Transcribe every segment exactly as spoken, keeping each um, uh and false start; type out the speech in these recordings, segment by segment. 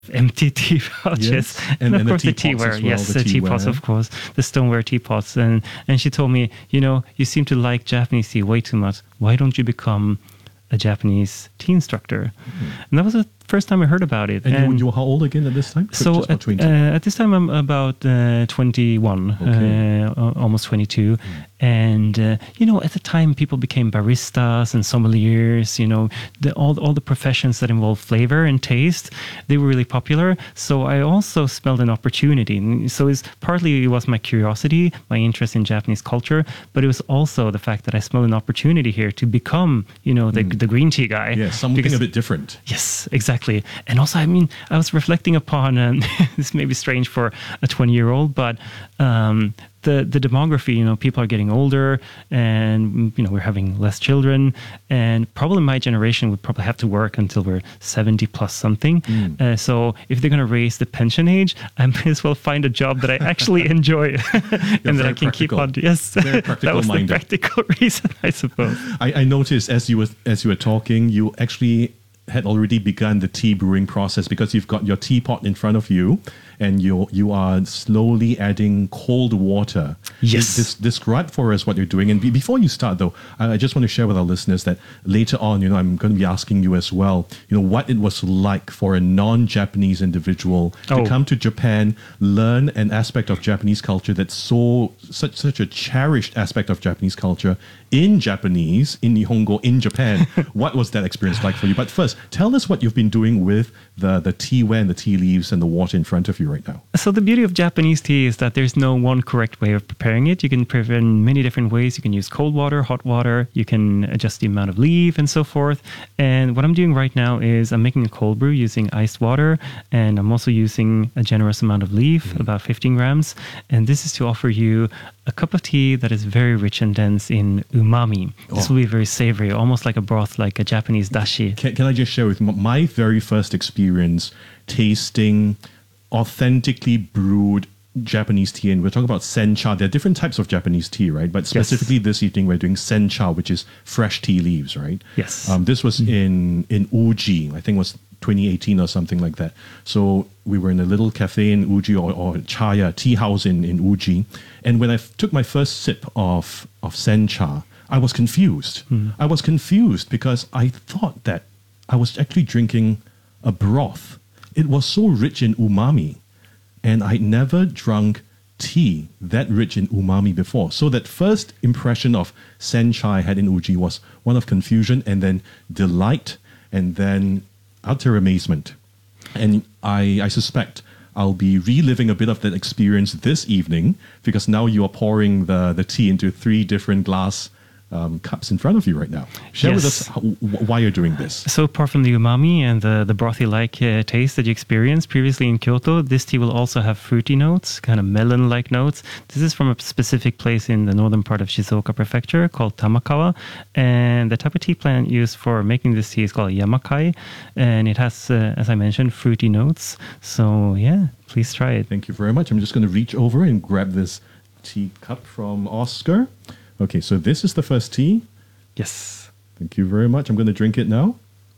empty tea pouches, yes. and, and, of and course the, the teaware. well, Yes, the, the teapots, of course, the stoneware teapots. And and she told me, you know, you seem to like Japanese tea way too much. Why don't you become a Japanese tea instructor? Mm. And that was the first time I heard about it. And, and you, you were how old again at this time? So at, uh, at this time I'm about uh, twenty-one, okay. uh, almost twenty-two. Mm. And, uh, you know, at the time people became baristas and sommeliers, you know, the, all, all the professions that involve flavor and taste, they were really popular. So I also smelled an opportunity. So it's partly it was my curiosity, my interest in Japanese culture, but it was also the fact that I smelled an opportunity here to become, you know, the, mm. the green tea guy. Yeah, something because, a bit different. Yes, exactly. And also, I mean, I was reflecting upon, um, this may be strange for a twenty-year-old, but um, the the demography, you know, people are getting older and, you know, we're having less children. And probably my generation would probably have to work until we're seventy plus something. Mm. Uh, so if they're going to raise the pension age, I might as well find a job that I actually enjoy and that I can practical. keep on. Yes, that was minded. The practical reason, I suppose. I, I noticed as you were, as you were talking, you actually had already begun the tea brewing process because you've got your teapot in front of you and you you are slowly adding cold water. Yes. Des- describe for us what you're doing. And be- before you start, though, I, I just want to share with our listeners that later on, you know, I'm going to be asking you as well, you know, what it was like for a non-Japanese individual to oh. come to Japan, learn an aspect of Japanese culture that's so such such a cherished aspect of Japanese culture in Japanese, in Nihongo, in Japan. What was that experience like for you? But first, tell us what you've been doing with the, the teaware and the tea leaves and the water in front of you right now. So the beauty of Japanese tea is that there's no one correct way of preparing it. You can prepare in many different ways. You can use cold water, hot water. You can adjust the amount of leaf and so forth. And what I'm doing right now is I'm making a cold brew using iced water. And I'm also using a generous amount of leaf, mm-hmm. about fifteen grams. And this is to offer you a cup of tea that is very rich and dense in umami. Oh. This will be very savory, almost like a broth, like a Japanese dashi. Can, can I just share with you my very first experience tasting authentically brewed Japanese tea? And we're talking about sencha. There are different types of Japanese tea, right? But specifically yes. this evening, we're doing sencha, which is fresh tea leaves, right? Yes. Um, this was mm-hmm. in, in Uji, I think it was twenty eighteen or something like that. So we were in a little cafe in Uji or, or chaya, tea house in, in Uji. And when I f- took my first sip of, of sencha, I was confused. Mm. I was confused because I thought that I was actually drinking a broth. It was so rich in umami. And I'd never drunk tea that rich in umami before. So that first impression of sencha I had in Uji was one of confusion and then delight and then utter amazement. And I, I suspect I'll be reliving a bit of that experience this evening because now you are pouring the, the tea into three different glass um, cups in front of you right now. Share yes. with us how, why you're doing this. So apart from the umami and the, the brothy-like uh, taste that you experienced previously in Kyoto, this tea will also have fruity notes, kind of melon-like notes. This is from a specific place in the northern part of Shizuoka Prefecture called Tamakawa. And the type of tea plant used for making this tea is called Yamakai. And it has, uh, as I mentioned, fruity notes. So yeah, please try it. Thank you very much. I'm just going to reach over and grab this tea cup from Oscar. Okay, so this is the first tea. Yes. Thank you very much. I'm going to drink it now.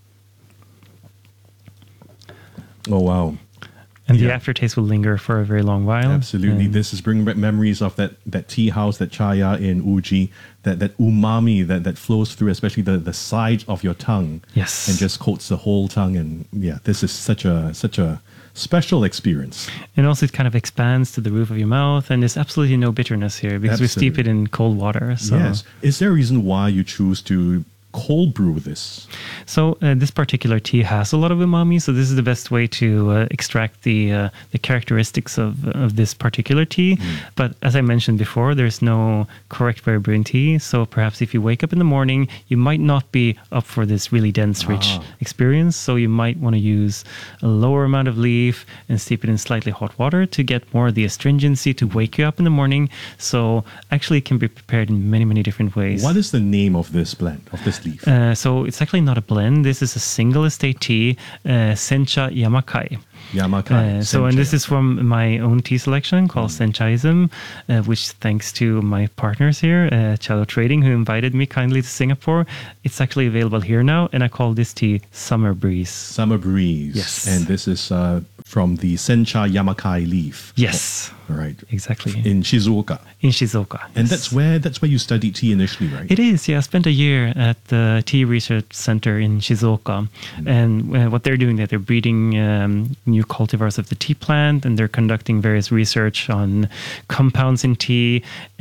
Oh, wow. And yeah. the aftertaste will linger for a very long while. Absolutely. And this is bringing back memories of that, that tea house, that chaya in Uji, that, that umami that, that flows through, especially the, the side of your tongue. Yes. And just coats the whole tongue. And yeah, this is such a such a special experience. And also it kind of expands to the roof of your mouth. And there's absolutely no bitterness here because absolutely. we steep it in cold water. So. Yes. Is there a reason why you choose to cold brew this? So uh, this particular tea has a lot of umami, so this is the best way to uh, extract the uh, the characteristics of of this particular tea. Mm. But as I mentioned before, there's no correct way of brewing tea. So perhaps if you wake up in the morning, you might not be up for this really dense, rich ah. experience. So you might want to use a lower amount of leaf and steep it in slightly hot water to get more of the astringency to wake you up in the morning. So actually it can be prepared in many, many different ways. What is the name of this blend, of this Uh, so it's actually not a blend. This is a single estate tea, uh, Sencha Yamakai. Yamakai. Uh, so, and this is from my own tea selection called mm. Senchaism, uh, which thanks to my partners here, uh, Chalo Trading, who invited me kindly to Singapore. It's actually available here now, and I call this tea Summer Breeze. Summer Breeze. Yes. And this is uh, from the Sencha Yamakai leaf. Yes. Oh, right. Exactly. In Shizuoka. In Shizuoka. And yes. that's where that's where you studied tea initially, right? It is, yeah. I spent a year at the Tea Research Center in Shizuoka. Mm. And uh, what they're doing there, they're breeding um, new cultivars of the tea plant, and they're conducting various research on compounds in tea.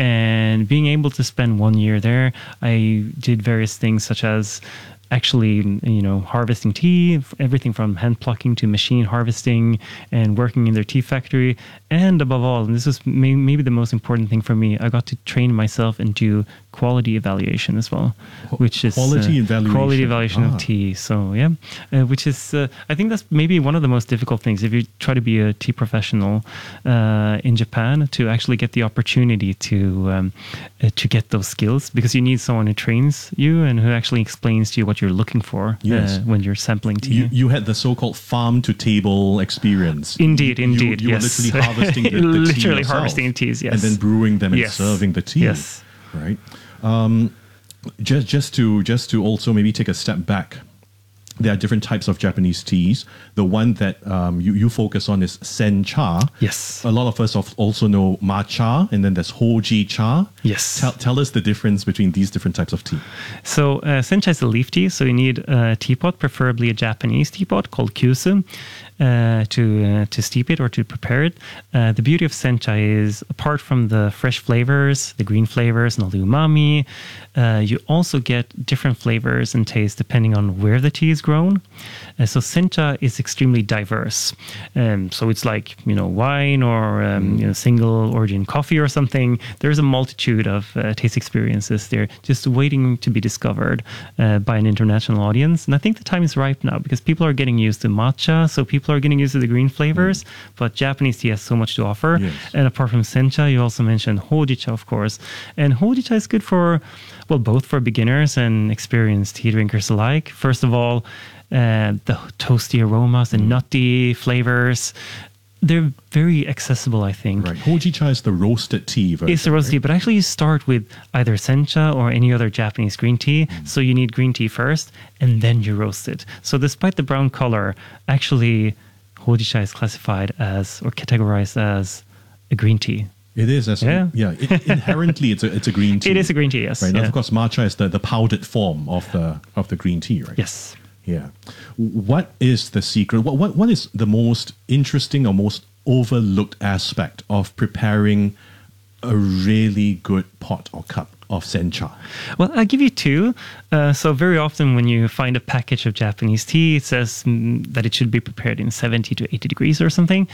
And being able to spend one year there, I did various things such as actually, you know, harvesting tea, everything from hand plucking to machine harvesting, and working in their tea factory. And above all, and this was may- maybe the most important thing for me, I got to train myself and do quality evaluation as well, which is quality uh, evaluation, quality evaluation ah. of tea. So yeah, uh, which is uh, I think that's maybe one of the most difficult things if you try to be a tea professional uh, in Japan, to actually get the opportunity to um, uh, to get those skills, because you need someone who trains you and who actually explains to you what you're looking for yes. uh, when you're sampling tea. You, you had the so-called farm to table experience. Indeed, you, indeed. You, you yes. were literally harvesting the, the literally tea yourself, harvesting teas, yes, and then brewing them and yes. serving the tea. Yes. Right. Um, just just to just to also maybe take a step back. There are different types of Japanese teas. The one that um, you, you focus on is sencha. Yes. A lot of us also know matcha, and then there's hoji cha. Yes. Tell, tell us the difference between these different types of tea. So uh, sencha is a leaf tea, so you need a teapot, preferably a Japanese teapot called kyusu, uh, to uh, to steep it or to prepare it. Uh, the beauty of sencha is, apart from the fresh flavors, the green flavors and all the umami, uh, you also get different flavors and tastes depending on where the tea is grown. Uh, so sencha is extremely diverse. Um, so it's like, you know, wine or um, you know, single origin coffee or something. There's a multitude of uh, taste experiences there just waiting to be discovered uh, by an international audience. And I think the time is ripe now, because people are getting used to matcha, so people are getting used to the green flavors, mm. but Japanese tea has so much to offer. Yes. And apart from sencha, you also mentioned hojicha, of course. And hojicha is good for, well, both for beginners and experienced tea drinkers alike. First of all, uh, the toasty aromas and nutty flavors, they're very accessible, I think. Right. Hojicha is the roasted tea version. It's the roasted right? tea, but actually you start with either sencha or any other Japanese green tea. Mm. So you need green tea first, and then you roast it. So despite the brown color, actually hojicha is classified as, or categorized as, a green tea. It is, as yeah. yeah. It, inherently, it's a it's a green tea. It is a green tea, yes. Right. Yeah. Now, of course, matcha is the, the powdered form of the of the green tea, right? Yes. Yeah. What is the secret? What what what is the most interesting or most overlooked aspect of preparing a really good pot or cup of sencha? Well, I'll give you two. Uh, so very often when you find a package of Japanese tea, it says mm, that it should be prepared in seventy to eighty degrees or something.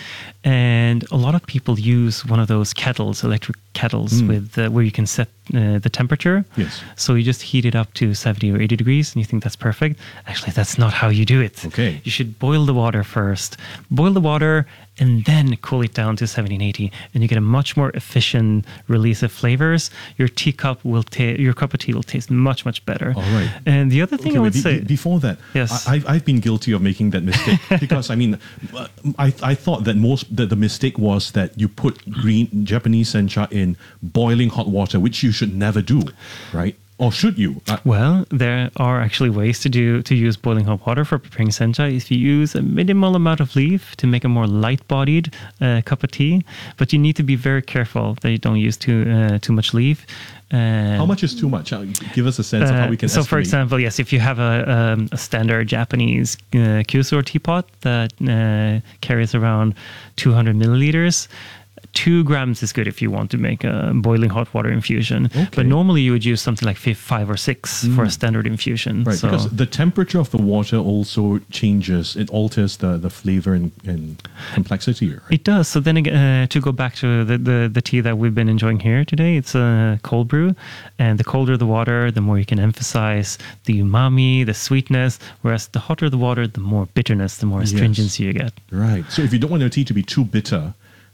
And a lot of people use one of those kettles, electric kettles, mm. with uh, where you can set uh, the temperature. Yes. So you just heat it up to seventy or eighty degrees and you think that's perfect. Actually, that's not how you do it. Okay. You should boil the water first. Boil the water and then cool it down to seventy and eighty, and you get a much more efficient release of flavors. Your teacup will ta- your cup of tea will taste much, much better. All right. And the other thing okay, I would wait, say... Be, before that, yes. I, I've, I've been guilty of making that mistake because, I mean, I, I thought that most that the mistake was that you put green Japanese sencha in boiling hot water, which you should never do, right? Or should you? Uh, well, there are actually ways to do to use boiling hot water for preparing sencha. If you use a minimal amount of leaf to make a more light-bodied uh, cup of tea, but you need to be very careful that you don't use too uh, too much leaf. Uh, how much is too much? Uh, give us a sense uh, of how we can So, estimate. for example, yes, if you have a, um, a standard Japanese uh, kyusu teapot that uh, carries around two hundred milliliters, Two grams is good if you want to make a boiling hot water infusion. Okay. But normally you would use something like five or six mm. for a standard infusion. Right, so. because the temperature of the water also changes. It alters the, the flavor and, and complexity. Right? It does. So then again, uh, to go back to the, the, the tea that we've been enjoying here today, it's a cold brew. And the colder the water, the more you can emphasize the umami, the sweetness. Whereas the hotter the water, the more bitterness, the more astringency yes. you get. Right. So if you don't want your tea to be too bitter,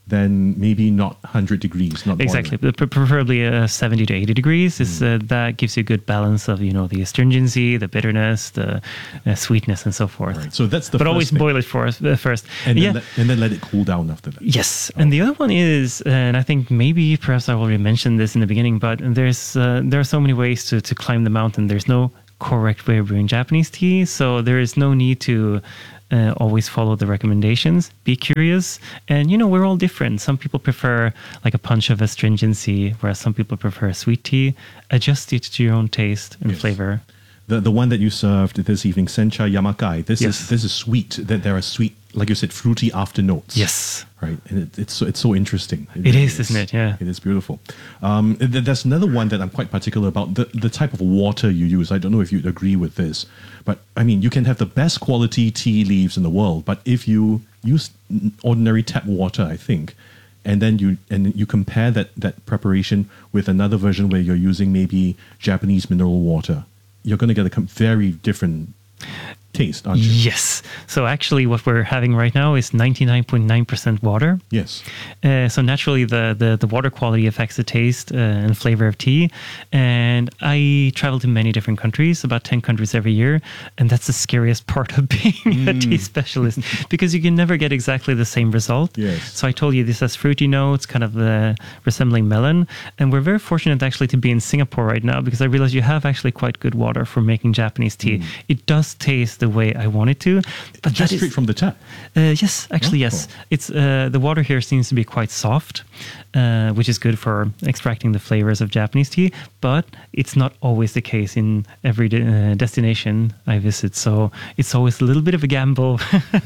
then maybe not one hundred degrees, not Exactly, boiling. Pre- preferably uh, seventy to eighty degrees. Is uh, that gives you a good balance of, you know, the astringency, the bitterness, the uh, sweetness, and so forth. Right. So that's the but first always thing. boil it for, uh, first. And yeah. then, let, and then let it cool down after that. Yes, and the other one is, and I think maybe perhaps I already mentioned this in the beginning, but there's uh, there are so many ways to, to climb the mountain. There's no correct way of brewing Japanese tea, so there is no need to uh, always follow the recommendations. Be curious, and you know, we're all different. Some people prefer like a punch of astringency, whereas some people prefer sweet tea. Adjust it to your own taste and Yes. flavor. The the one that you served this evening, Sencha Yamakai, this Yes. is this is sweet. That there are sweet, like you said, fruity after notes. Yes. Right, and it, it's so it's so interesting. It really is, isn't it? Yeah. it is beautiful. Um, th- there's another one that I'm quite particular about, the the type of water you use. I don't know if you'd agree with this, but I mean, you can have the best quality tea leaves in the world, but if you use ordinary tap water, I think, and then you and you compare that that preparation with another version where you're using maybe Japanese mineral water, you're going to get a com- very different taste, aren't you? Yes. So actually what we're having right now is ninety-nine point nine percent water. Yes. Uh, so naturally, the, the, the water quality affects the taste uh, and flavor of tea. And I travel to many different countries, about ten countries every year. And that's the scariest part of being mm. a tea specialist, because you can never get exactly the same result. Yes. So I told you this has fruity notes, kind of uh, resembling melon. And we're very fortunate actually to be in Singapore right now, because I realize you have actually quite good water for making Japanese tea. Mm. It does taste the way I want it to. But Just that straight is, from the tap? Uh, yes, actually, Oh. yes. It's uh, the water here seems to be quite soft, uh, which is good for extracting the flavors of Japanese tea. But it's not always the case in every de- uh, destination I visit. So it's always a little bit of a gamble.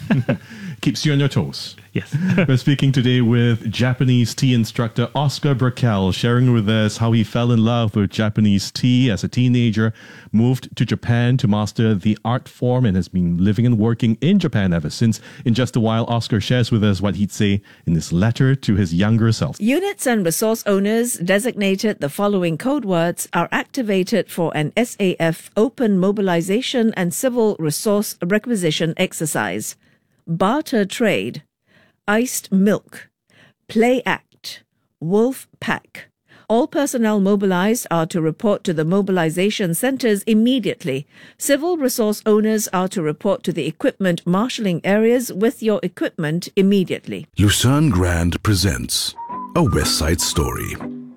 Keeps you on your toes. Yes. We're speaking today with Japanese tea instructor Oscar Brakel, sharing with us how he fell in love with Japanese tea as a teenager, moved to Japan to master the art form, and has been living and working in Japan ever since. In just a while, Oscar shares with us what he'd say in his letter to his younger self. Units and resource owners designated the following code words are activated for an S A F open mobilization and civil resource requisition exercise. Barter trade, iced milk, play act, wolf pack. All personnel mobilized are to report to the mobilization centers immediately. Civil resource owners are to report to the equipment marshalling areas with your equipment immediately. Lucerne Grand presents a West Side Story.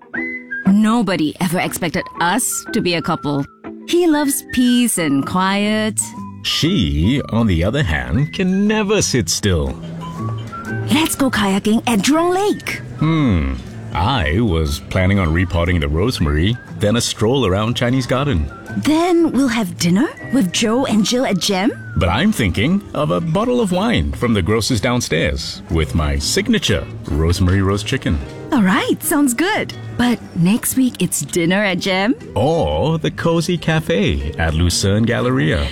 Nobody ever expected us to be a couple. He loves peace and quiet. She, on the other hand, can never sit still. Let's go kayaking at Jurong Lake. Hmm. I was planning on repotting the rosemary, then a stroll around Chinese Garden. Then we'll have dinner with Joe and Jill at Gem. But I'm thinking of a bottle of wine from the grocer's downstairs with my signature rosemary roast chicken. All right, sounds good. But next week it's dinner at Gem. Or the cozy cafe at Lucerne Galleria.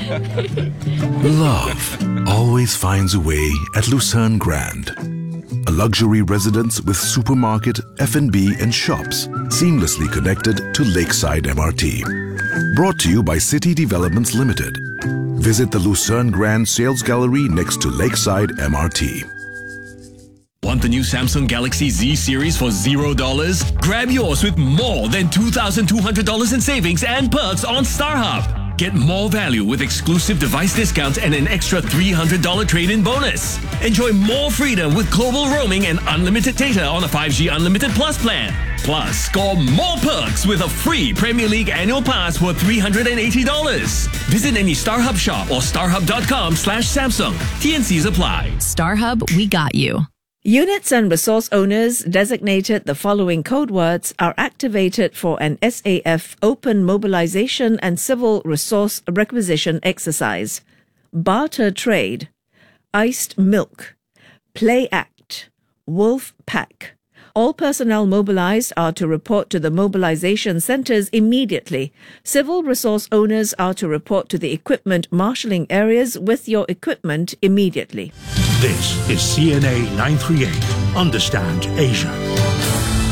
Love always finds a way at Lucerne Grand. A luxury residence with supermarket, F and B and shops seamlessly connected to Lakeside M R T. Brought to you by City Developments Limited. Visit the Lucerne Grand Sales Gallery next to Lakeside M R T. Want the new Samsung Galaxy Z series for zero dollars? Grab yours with more than two thousand two hundred dollars in savings and perks on StarHub. Get more value with exclusive device discounts and an extra three hundred dollars trade-in bonus. Enjoy more freedom with global roaming and unlimited data on a five G Unlimited Plus plan. Plus, score more perks with a free Premier League annual pass worth three hundred eighty dollars. Visit any StarHub shop or starhub.com slash Samsung. T N Cs apply. StarHub, we got you. Units and resource owners designated the following code words are activated for an S A F open mobilization and civil resource requisition exercise. Barter trade, iced milk, play act, wolf pack. All personnel mobilized are to report to the mobilization centers immediately. Civil resource owners are to report to the equipment marshalling areas with your equipment immediately. This is C N A nine thirty-eight. Understand Asia.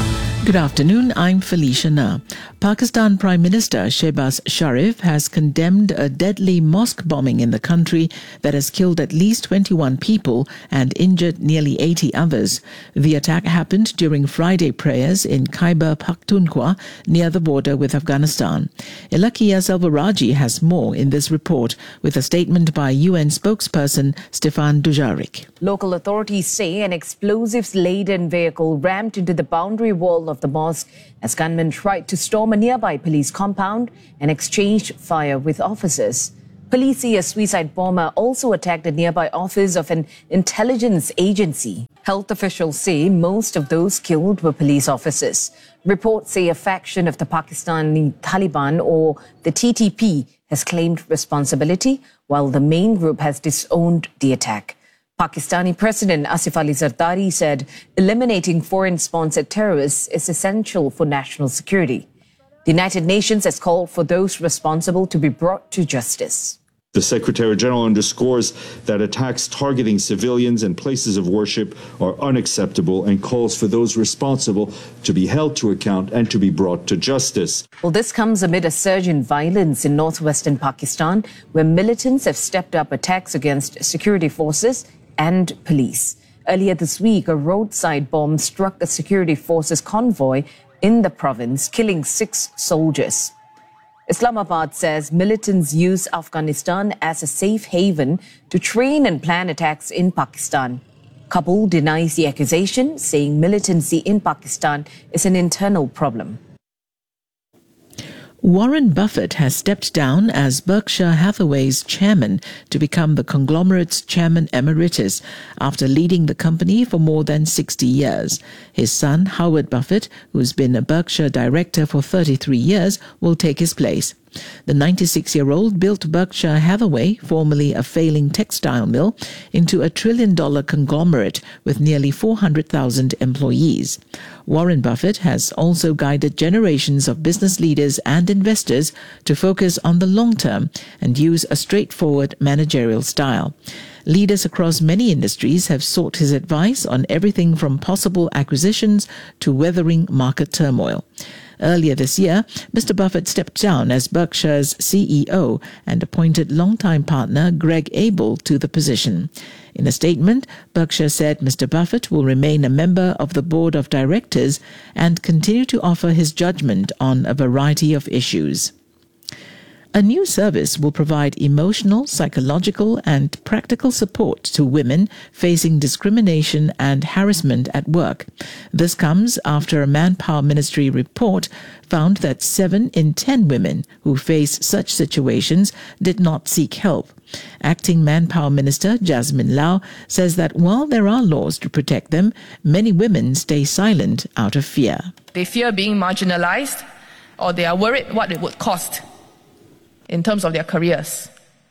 Good afternoon, I'm Felicia Na. Pakistan Prime Minister Shehbaz Sharif has condemned a deadly mosque bombing in the country that has killed at least twenty-one people and injured nearly eighty others. The attack happened during Friday prayers in Khyber Pakhtunkhwa near the border with Afghanistan. Ilakia Selvaraj has more in this report with a statement by U N spokesperson Stefan Dujarric. Local authorities say an explosives-laden vehicle rammed into the boundary wall of the mosque as gunmen tried to storm a nearby police compound and exchanged fire with officers. Police say a suicide bomber also attacked a nearby office of an intelligence agency. Health officials say most of those killed were police officers. Reports say a faction of the Pakistani Taliban, or the T T P, has claimed responsibility, while the main group has disowned the attack. Pakistani President Asif Ali Zardari said eliminating foreign-sponsored terrorists is essential for national security. The United Nations has called for those responsible to be brought to justice. The Secretary-General underscores that attacks targeting civilians and places of worship are unacceptable and calls for those responsible to be held to account and to be brought to justice. Well, this comes amid a surge in violence in northwestern Pakistan, where militants have stepped up attacks against security forces and police. Earlier this week, a roadside bomb struck a security forces convoy in the province, killing six soldiers. Islamabad says militants use Afghanistan as a safe haven to train and plan attacks in Pakistan. Kabul denies the accusation, saying militancy in Pakistan is an internal problem. Warren Buffett has stepped down as Berkshire Hathaway's chairman to become the conglomerate's chairman emeritus after leading the company for more than sixty years. His son, Howard Buffett, who's been a Berkshire director for thirty-three years, will take his place. The ninety-six-year-old built Berkshire Hathaway, formerly a failing textile mill, into a trillion-dollar conglomerate with nearly four hundred thousand employees. Warren Buffett has also guided generations of business leaders and investors to focus on the long term and use a straightforward managerial style. Leaders across many industries have sought his advice on everything from possible acquisitions to weathering market turmoil. Earlier this year, Mister Buffett stepped down as Berkshire's C E O and appointed longtime partner Greg Abel to the position. In a statement, Berkshire said Mister Buffett will remain a member of the board of directors and continue to offer his judgment on a variety of issues. A new service will provide emotional, psychological and practical support to women facing discrimination and harassment at work. This comes after a Manpower Ministry report found that seven in ten women who face such situations did not seek help. Acting Manpower Minister Jasmine Lau says that while there are laws to protect them, many women stay silent out of fear. They fear being marginalized, or they are worried what it would cost in terms of their careers.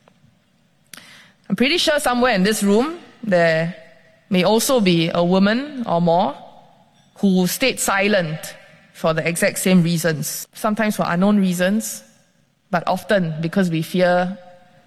I'm pretty sure somewhere in this room there may also be a woman or more who stayed silent for the exact same reasons. Sometimes for unknown reasons, but often because we fear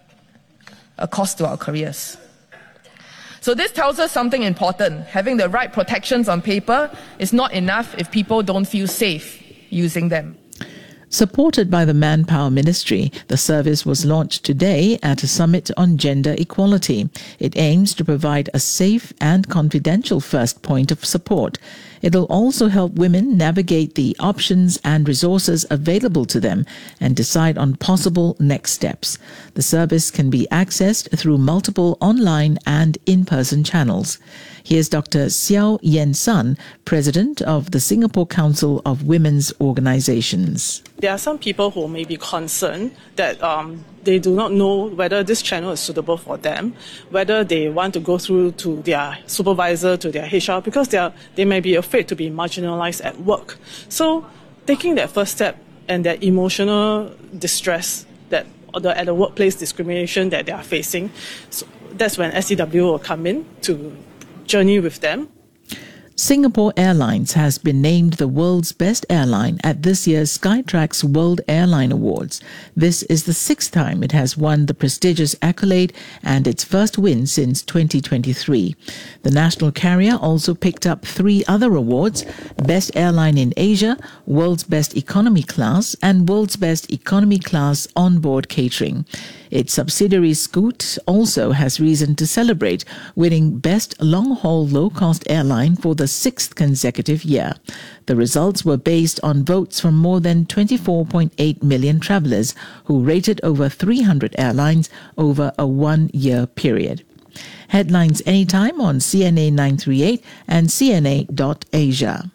a cost to our careers. So this tells us something important. Having the right protections on paper is not enough if people don't feel safe using them. Supported by the Manpower Ministry, the service was launched today at a summit on gender equality. It aims to provide a safe and confidential first point of support. It'll also help women navigate the options and resources available to them and decide on possible next steps. The service can be accessed through multiple online and in-person channels. Here's Doctor Xiao Yen Sun, President of the Singapore Council of Women's Organizations. There are some people who may be concerned that um, they do not know whether this channel is suitable for them, whether they want to go through to their supervisor, to their H R, because they are, they may be afraid to be marginalized at work. So taking that first step and that emotional distress that or the, at the workplace discrimination that they are facing, so that's when S C W will come in to journey with them. Singapore Airlines has been named the world's best airline at this year's Skytrax World Airline Awards. This is the sixth time it has won the prestigious accolade and its first win since twenty twenty-three. The national carrier also picked up three other awards: Best Airline in Asia, World's Best Economy Class, and World's Best Economy Class Onboard Catering. Its subsidiary Scoot also has reason to celebrate, winning Best Long-Haul Low-Cost Airline for the sixth consecutive year. The results were based on votes from more than twenty-four point eight million travellers who rated over three hundred airlines over a one-year period. Headlines anytime on C N A nine three eight and C N A dot asia.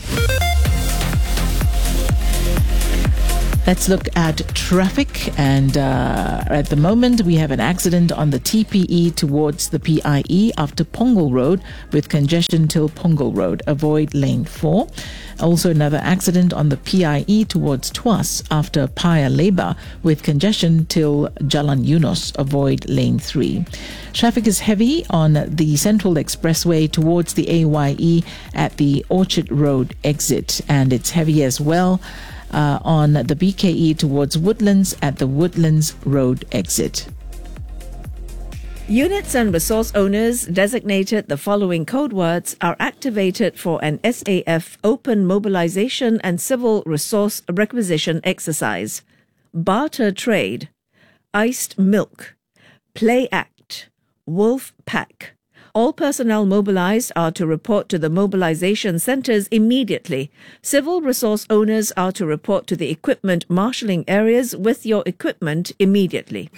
Let's look at traffic, and uh, at the moment we have an accident on the T P E towards the P I E after Punggol Road with congestion till Punggol Road. Avoid lane four. Also another accident on the P I E towards Tuas after Paya Lebar with congestion till Jalan Eunos. Avoid lane three. Traffic is heavy on the Central Expressway towards the A Y E at the Orchard Road exit, and it's heavy as well Uh, on the B K E towards Woodlands at the Woodlands Road exit. Units and resource owners designated the following code words are activated for an S A F open mobilization and civil resource requisition exercise: barter trade, iced milk, play act, wolf pack. All personnel mobilized are to report to the mobilization centers immediately. Civil resource owners are to report to the equipment marshalling areas with your equipment immediately.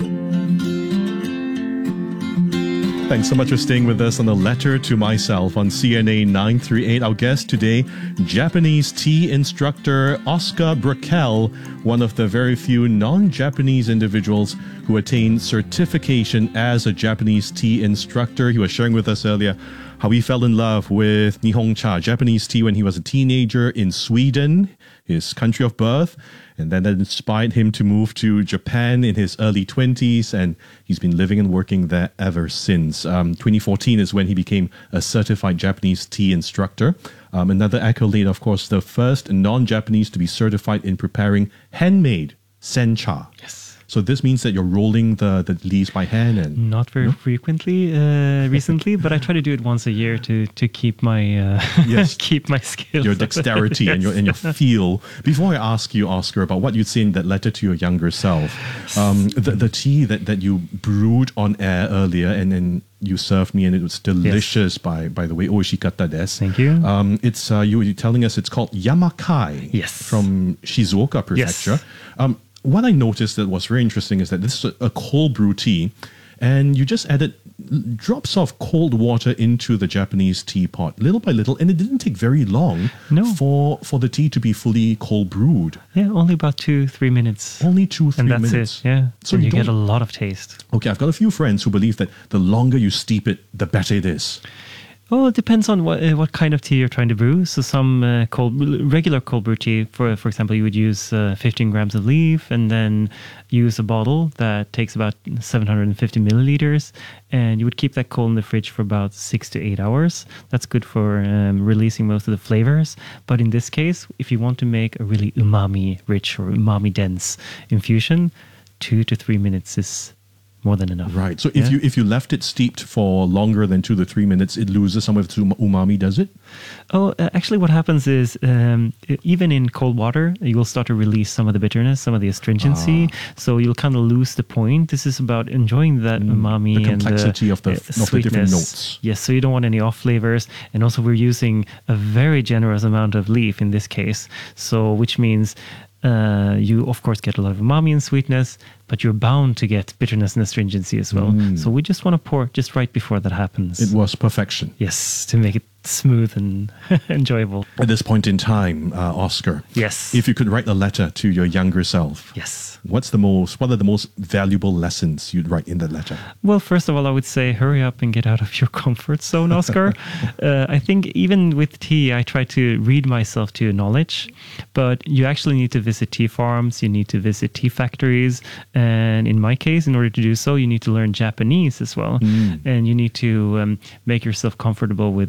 Thanks so much for staying with us on the Letter to Myself on C N A nine three eight. Our guest today, Japanese tea instructor Oscar Brakel, one of the very few non-Japanese individuals who attained certification as a Japanese tea instructor. He was sharing with us earlier how he fell in love with Nihon Cha, Japanese tea, when he was a teenager in Sweden, his country of birth, and then that inspired him to move to Japan in his early twenties, and he's been living and working there ever since. Um, twenty fourteen is when he became a certified Japanese tea instructor. Um, another accolade, of course, the first non-Japanese to be certified in preparing handmade sencha. Yes. So this means that you're rolling the, the leaves by hand, and not very no? frequently uh, recently, but I try to do it once a year to to keep my uh, yes keep my skills, your dexterity yes. and your and your feel. Before I ask you, Oscar, about what you'd say in that letter to your younger self, um, the the tea that, that you brewed on air earlier, and then you served me, and it was delicious. Yes. By by the way, oishikata desu. Thank you. Um, it's uh, you were telling us it's called Yamakai. Yes. From Shizuoka Prefecture. Yes. Um, What I noticed that was very interesting is that this is a, a cold brew tea, and you just added drops of cold water into the Japanese teapot, little by little, and it didn't take very long no. for for the tea to be fully cold brewed. Yeah, only about two, three minutes. Only two, three and that's minutes. It, yeah. So and you, you get a lot of taste. Okay, I've got a few friends who believe that the longer you steep it, the better it is. Well, it depends on what uh, what kind of tea you're trying to brew. So some uh, cold, regular cold brew tea, for for example, you would use uh, fifteen grams of leaf and then use a bottle that takes about seven hundred fifty milliliters, and you would keep that cold in the fridge for about six to eight hours. That's good for um, releasing most of the flavors. But in this case, if you want to make a really umami-rich or umami-dense infusion, two to three minutes is more than enough. Right. So yeah? if you if you left it steeped for longer than two to three minutes, it loses some of its umami, does it? Oh, uh, actually what happens is um, even in cold water, you will start to release some of the bitterness, some of the astringency. Ah. So you'll kind of lose the point. This is about enjoying that mm, umami the complexity and the, of, the, uh, of the different notes. Yes, so you don't want any off flavors. And also we're using a very generous amount of leaf in this case. So which means uh, you of course get a lot of umami and sweetness, but you're bound to get bitterness and astringency as well. Mm. So we just want to pour just right before that happens. It was perfection. Yes, to make it smooth and enjoyable. At this point in time, uh, Oscar. Yes. If you could write a letter to your younger self. Yes. What's the most, what are the most valuable lessons you'd write in that letter? Well, first of all, I would say hurry up and get out of your comfort zone, Oscar. uh, I think even with tea, I try to read myself to knowledge, but you actually need to visit tea farms, you need to visit tea factories, and in my case, in order to do so, you need to learn Japanese as well. Mm. And you need to um, make yourself comfortable with Japanese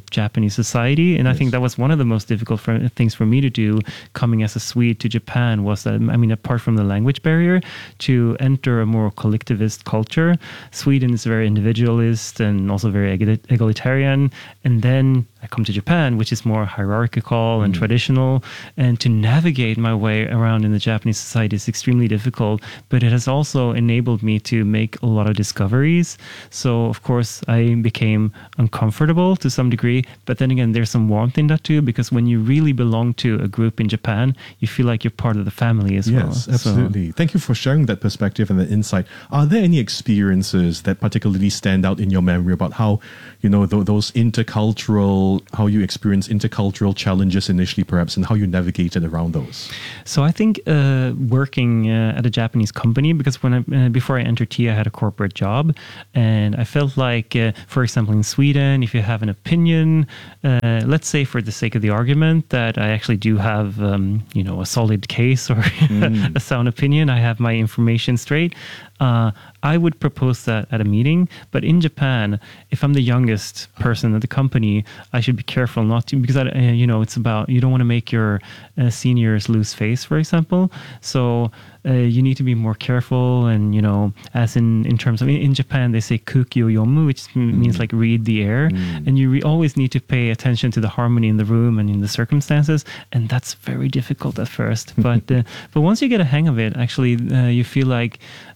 Japanese society. And yes. I think that was one of the most difficult for, things for me to do coming as a Swede to Japan was that, I mean, apart from the language barrier, to enter a more collectivist culture. Sweden is very individualist and also very egalitarian. And then I come to Japan, which is more hierarchical and mm. traditional, and to navigate my way around in the Japanese society is extremely difficult, but it has also enabled me to make a lot of discoveries. So, of course, I became uncomfortable to some degree, but then again, there's some warmth in that too, because when you really belong to a group in Japan, you feel like you're part of the family as yes, well. Yes, absolutely. So, thank you for sharing that perspective and that insight. Are there any experiences that particularly stand out in your memory about how, you know, th- those intercultural how you experience intercultural challenges initially, perhaps, and how you navigated around those? So I think uh, working uh, at a Japanese company, because when I, uh, before I entered T I, I had a corporate job, and I felt like, uh, for example, in Sweden, if you have an opinion, uh, let's say for the sake of the argument that I actually do have, um, you know, a solid case or mm. a sound opinion, I have my information straight. Uh, I would propose that at a meeting, but in Japan, if I'm the youngest person at the company, I should be careful not to, because I, uh, you know, it's about, you don't want to make your uh, seniors lose face, for example. So uh, you need to be more careful, and you know, as in in terms of in, in Japan, they say kuki o yomu, which mm. means like read the air, mm. and you re- always need to pay attention to the harmony in the room and in the circumstances, and that's very difficult at first. but uh, but once you get a hang of it, actually, uh, you feel like.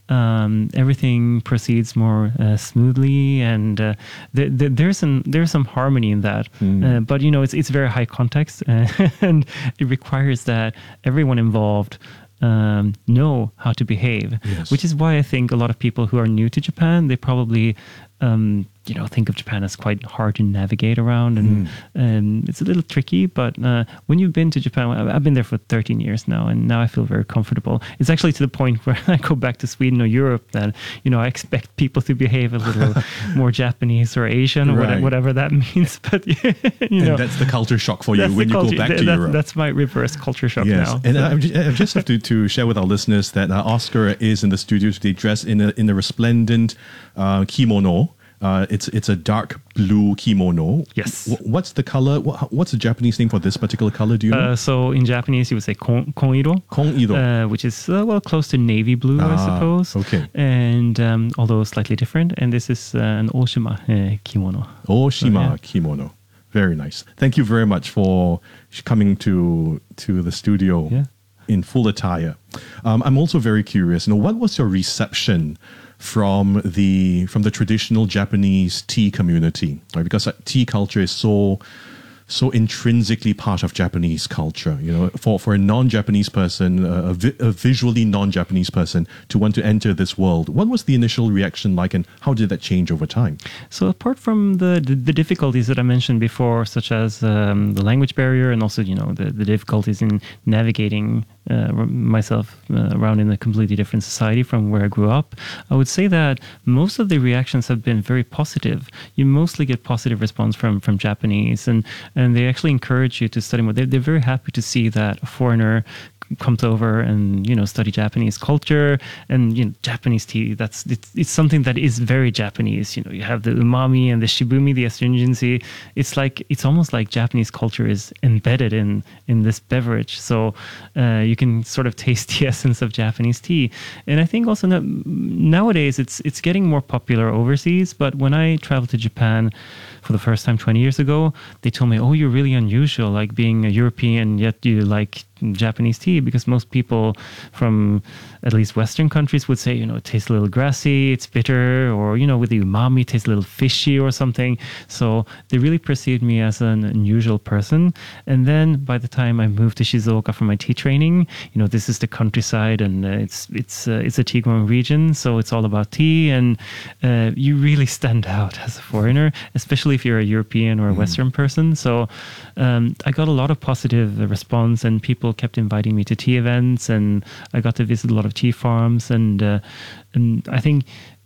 Um, everything proceeds more uh, smoothly, and uh, th- th- there's some there's some harmony in that. Mm. Uh, but you know, it's it's very high context, uh, and it requires that everyone involved um, know how to behave. Yes. Which is why I think a lot of people who are new to Japan, they probably um, you know think of Japan as quite hard to navigate around, and, mm. and it's a little tricky. But uh, when you've been to Japan, I've been there for thirteen years now, and now I feel very comfortable. It's actually to the point where I go back to Sweden or Europe that you know I expect people to behave a little more Japanese or Asian or right. whatever that means. But you and know, that's the culture shock for you when you culture, go back to that, Europe. That's my reverse culture shock yes. now. And so. I just, I just have to, to share with our listeners that uh, Oscar is in the studio today, dressed in a in a resplendent uh, kimono. Uh, it's it's a dark blue kimono. Yes. W- what's the color? What, what's the Japanese name for this particular color? Do you know? Uh, so in Japanese, you would say kon, koniro. Koniro. Uh, which is, uh, well, close to navy blue, ah, I suppose. Okay. And um, although slightly different. And this is uh, an Oshima uh, kimono. Oshima so, yeah. kimono. Very nice. Thank you very much for coming to to the studio yeah. in full attire. Um, I'm also very curious. You know, what was your reception from the from the traditional Japanese tea community, right? Because tea culture is so so intrinsically part of Japanese culture. You know, for, for a non-Japanese person, a, vi- a visually non-Japanese person to want to enter this world, what was the initial reaction like, and how did that change over time? So apart from the the, the difficulties that I mentioned before, such as um, the language barrier, and also you know the, the difficulties in navigating uh, myself uh, around in a completely different society from where I grew up, I would say that most of the reactions have been very positive. You mostly get positive response from from Japanese, and and they actually encourage you to study more. They're, they're very happy to see that a foreigner comes over and you know study Japanese culture and you know Japanese tea. That's it's, it's something that is very Japanese. You know, you have the umami and the shibumi, the astringency. It's like it's almost like Japanese culture is embedded in in this beverage. So uh, you can sort of taste the essence of Japanese tea. And I think also no, nowadays it's it's getting more popular overseas. But when I traveled to Japan for the first time twenty years ago, they told me, "Oh, you're really unusual, like being a European, yet you like Japanese tea," because most people from at least Western countries would say, you know, it tastes a little grassy, it's bitter, or, you know, with the umami, it tastes a little fishy or something. So they really perceived me as an unusual person. And then by the time I moved to Shizuoka for my tea training, you know, this is the countryside and uh, it's it's uh, it's a tea growing region, so it's all about tea, and uh, you really stand out as a foreigner, especially if you're a European or a mm. Western person. So um, I got a lot of positive response, and people kept inviting me to tea events, and I got to visit a lot of tea farms, and uh, and I think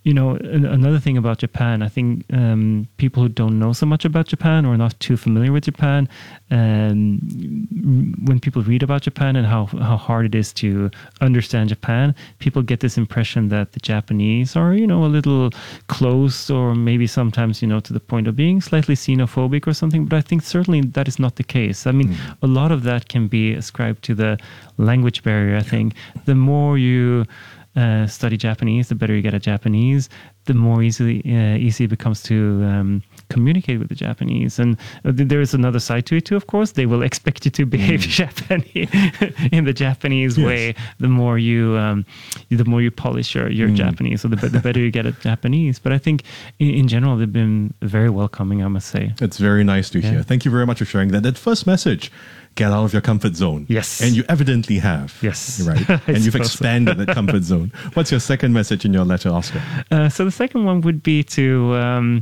you know, an- another thing about Japan, I think um, people who don't know so much about Japan or not too familiar with Japan, um, when people read about Japan and how how hard it is to understand Japan, people get this impression that the Japanese are, you know, a little close, or maybe sometimes, you know, to the point of being slightly xenophobic or something. But I think certainly that is not the case. I mean, mm. a lot of that can be ascribed to the language barrier. I think the more you uh, study Japanese, the better you get at Japanese, the more easily uh, easy it becomes to um, communicate with the Japanese. And uh, there is another side to it too, of course. They will expect you to behave mm. Japanese in the Japanese yes. way. The more you, um, the more you polish your, your mm. Japanese, so the, the better you get at Japanese. But I think in, in general, they've been very welcoming, I must say. It's very nice to yeah. hear. Thank you very much for sharing that. That first message, get out of your comfort zone. Yes. And you evidently have. Yes. Right. And you've expanded that comfort zone. What's your second message in your letter, Oscar? Uh, so the second one would be to um,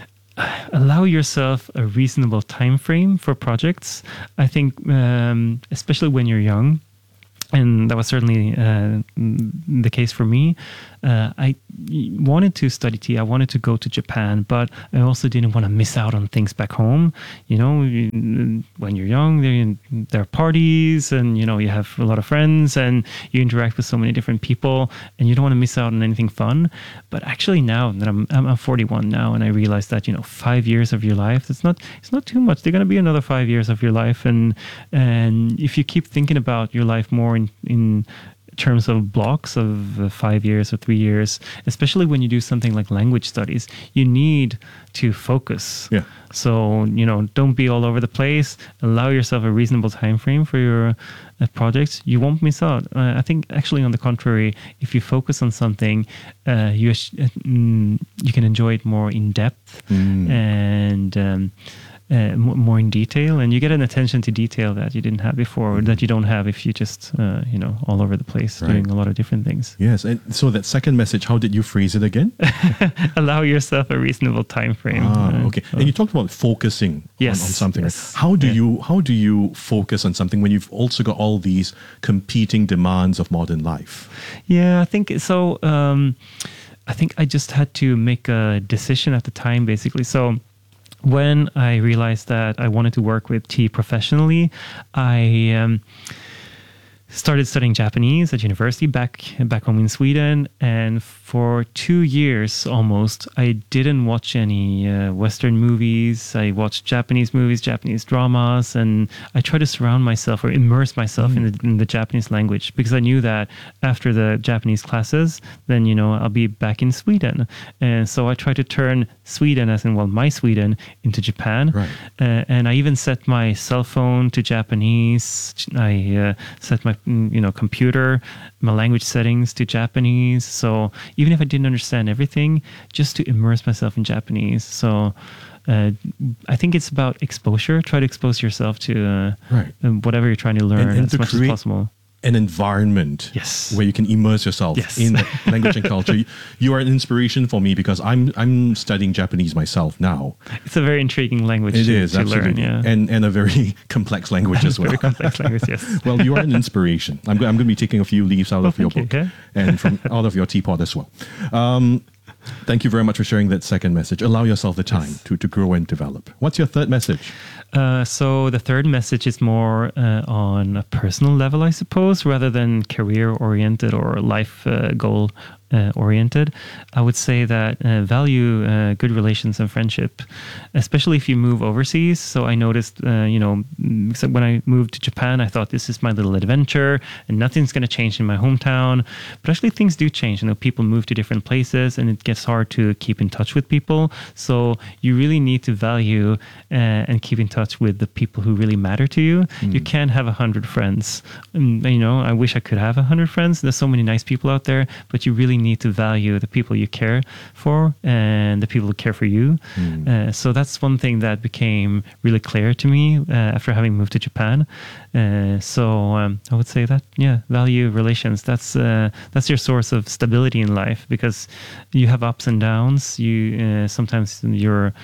allow yourself a reasonable time frame for projects. I think, um, especially when you're young, and that was certainly uh, the case for me. Uh, I wanted to study tea. I wanted to go to Japan, but I also didn't want to miss out on things back home. You know, you, when you're young, there, there are parties, and you know, you have a lot of friends, and you interact with so many different people, and you don't want to miss out on anything fun. But actually, now that I'm I'm forty-one now, and I realize that, you know, five years of your life, it's not it's not too much. They're going to be another five years of your life, and and if you keep thinking about your life more in in terms of blocks of uh, five years or three years, especially when you do something like language studies, you need to focus. Yeah. So, you know, don't be all over the place. Allow yourself a reasonable time frame for your uh, projects. You won't miss out. Uh, I think actually on the contrary, if you focus on something, uh, you sh- uh, mm, you can enjoy it more in depth mm. and um, Uh, more in detail, and you get an attention to detail that you didn't have before, or that you don't have if you just, uh, you know, all over the place right. doing a lot of different things. Yes, and so that second message, how did you phrase it again? Allow yourself a reasonable time frame. Ah, okay. Uh, and you talked about focusing yes, on, on something. Yes. Right? How do yeah. you how do you focus on something when you've also got all these competing demands of modern life? Yeah, I think so. Um, I think I just had to make a decision at the time, basically. So when I realized that I wanted to work with tea professionally, I um, started studying Japanese at university back back home in Sweden, and for two years almost, I didn't watch any uh, Western movies. I watched Japanese movies, Japanese dramas, and I tried to surround myself or immerse myself mm. in, the, in the Japanese language, because I knew that after the Japanese classes, then, you know, I'll be back in Sweden. And so I tried to turn Sweden, as in, well, my Sweden, into Japan. Right. Uh, and I even set my cell phone to Japanese. I uh, set my, you know, computer, my language settings to Japanese. So even if I didn't understand everything, just to immerse myself in Japanese. So uh, I think it's about exposure. Try to expose yourself to uh, right. whatever you're trying to learn and, and as to much as possible. An environment yes. where you can immerse yourself yes. in language and culture. You, you are an inspiration for me, because I'm I'm studying Japanese myself now. It's a very intriguing language it to, is, to absolutely. learn. Yeah. And, and a very complex language as well. Very complex language, yes. Well, you are an inspiration. I'm, go- I'm going to be taking a few leaves out well, of your you, book yeah. and from out of your teapot as well. Um, Thank you very much for sharing that second message. Allow yourself the time yes. to, to grow and develop. What's your third message? Uh, so the third message is more uh, on a personal level, I suppose, rather than career-oriented or life uh, goal Uh, oriented. I would say that uh, value uh, good relations and friendship, especially if you move overseas. So I noticed, uh, you know, when I moved to Japan, I thought this is my little adventure and nothing's going to change in my hometown. But actually things do change. You know, people move to different places and it gets hard to keep in touch with people. So you really need to value uh, and keep in touch with the people who really matter to you. Mm. You can't have a hundred friends. And, you know, I wish I could have a hundred friends. There's so many nice people out there, but you really need to value the people you care for and the people who care for you. Mm. Uh, so that's one thing that became really clear to me uh, after having moved to Japan. Uh, so um, I would say that, yeah, value relations. That's uh, that's your source of stability in life, because you have ups and downs. You uh, sometimes you're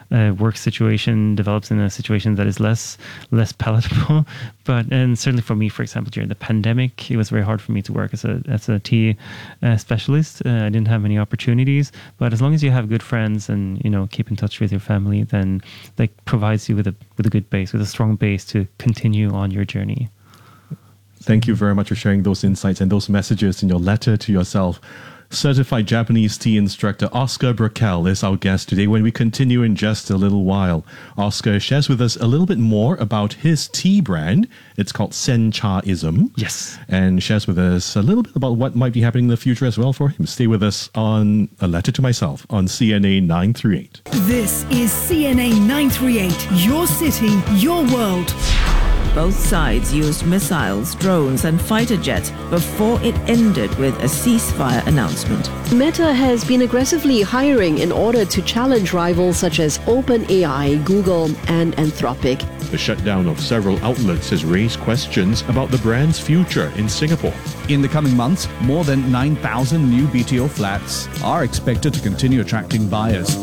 uh, work situation develops in a situation that is less less palatable. But and certainly for me, for example, during the pandemic, it was very hard for me to work as a as a tea uh, specialist. Uh, I didn't have many opportunities. But as long as you have good friends and you know keep in touch with your family, then that provides you with a with a good base, with a strong base to continue on your journey. Thank you very much for sharing those insights and those messages in your letter to yourself. Certified Japanese tea instructor Oscar Brakel is our guest today. When we continue in just a little while, Oscar shares with us a little bit more about his tea brand. It's called Senchaism. Yes. And shares with us a little bit about what might be happening in the future as well for him. Stay with us on A Letter to Myself on C N A nine thirty-eight. This is C N A nine thirty-eight, your city, your world. Both sides used missiles, drones, and fighter jets before it ended with a ceasefire announcement. Meta has been aggressively hiring in order to challenge rivals such as OpenAI, Google, and Anthropic. The shutdown of several outlets has raised questions about the brand's future in Singapore. In the coming months, more than nine thousand new B T O flats are expected to continue attracting buyers.